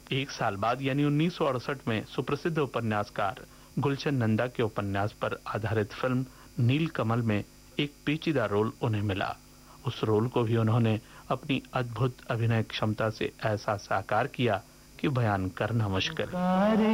एक साल बाद यानी 1968 में सुप्रसिद्ध उपन्यासकार गुलशन नंदा के उपन्यास पर आधारित फिल्म नीलकमल में एक पेचीदा रोल उन्हें मिला। उस रोल को भी उन्होंने अपनी अद्भुत अभिनय क्षमता से ऐसा साकार किया कि बयान करना मुश्किल है।